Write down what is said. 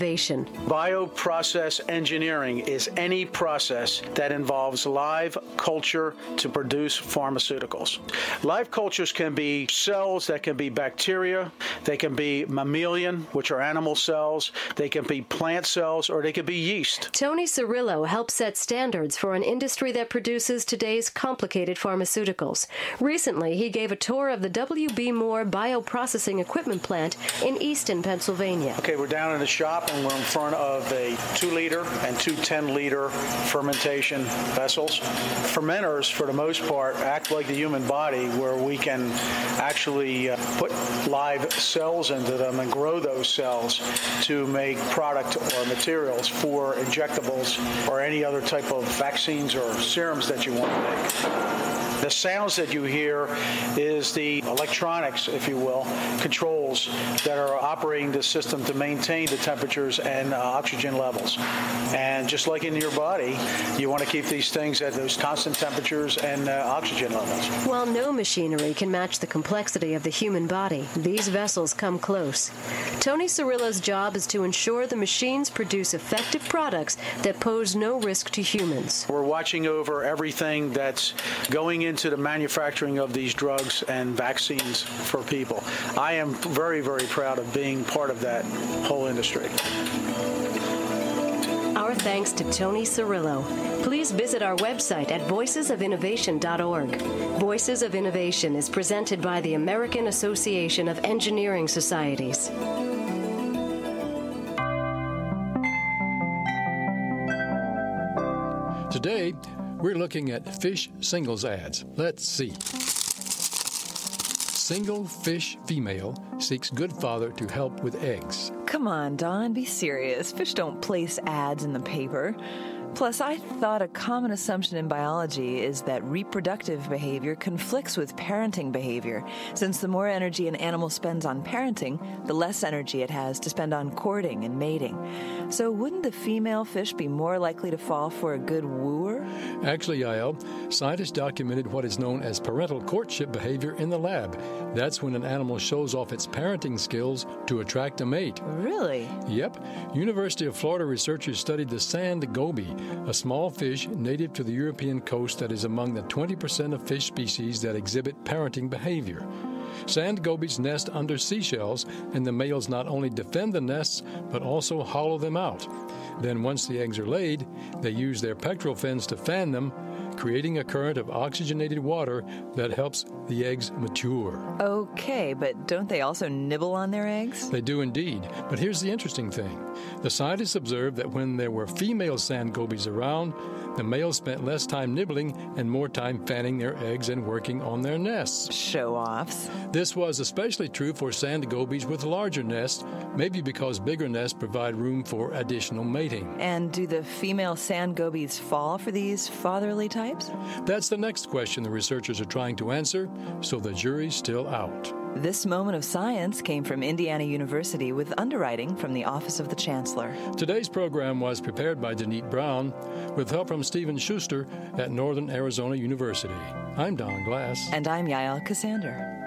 Bioprocess engineering is any process that involves live culture to produce pharmaceuticals. Live cultures can be cells that can be bacteria, they can be mammalian, which are animal cells, they can be plant cells, or they can be yeast. Tony Cirillo helps set standards for an industry that produces today's complicated pharmaceuticals. Recently, he gave a tour of the W.B. Moore Bioprocessing Equipment Plant in Easton, Pennsylvania. Okay, we're down in the shop and we're in front of a 2-liter and 2 10-liter fermentation vessels. Fermenters, for the most part, act like the human body, where we can actually put live cells into them and grow those cells to make product or materials for injectables or any other type of vaccines or serums that you want to make. The sounds that you hear is the electronics, if you will, controls that are operating the system to maintain the temperatures and oxygen levels. And just like in your body, you want to keep these things at those constant temperatures and oxygen levels. While no machinery can match the complexity of the human body, these vessels come close. Tony Cirillo's job is to ensure the machines produce effective products that pose no risk to humans. We're watching over everything that's going into the manufacturing of these drugs and vaccines for people. I am very, very proud of being part of that whole industry. Our thanks to Tony Cirillo. Please visit our website at voicesofinnovation.org. Voices of Innovation is presented by the American Association of Engineering Societies. Today, we're looking at fish singles ads. Let's see. Single fish female seeks good father to help with eggs. Come on, Don, be serious. Fish don't place ads in the paper. Plus, I thought a common assumption in biology is that reproductive behavior conflicts with parenting behavior, since the more energy an animal spends on parenting, the less energy it has to spend on courting and mating. So wouldn't the female fish be more likely to fall for a good wooer? Actually, Yael, scientists documented what is known as parental courtship behavior in the lab. That's when an animal shows off its parenting skills to attract a mate. Really? Yep. University of Florida researchers studied the sand goby, a small fish native to the European coast that is among the 20% of fish species that exhibit parenting behavior. Sand gobies nest under seashells, and the males not only defend the nests, but also hollow them out. Then once the eggs are laid, they use their pectoral fins to fan them, creating a current of oxygenated water that helps the eggs mature. Okay, but don't they also nibble on their eggs? They do indeed, but here's the interesting thing. The scientists observed that when there were female sand gobies around, the males spent less time nibbling and more time fanning their eggs and working on their nests. Show-offs. This was especially true for sand gobies with larger nests, maybe because bigger nests provide room for additional mating. And do the female sand gobies fall for these fatherly types? That's the next question the researchers are trying to answer, so the jury's still out. This moment of science came from Indiana University with underwriting from the Office of the Chancellor. Today's program was prepared by Denise Brown with help from Stephen Schuster at Northern Arizona University. I'm Don Glass. And I'm Yael Cassander.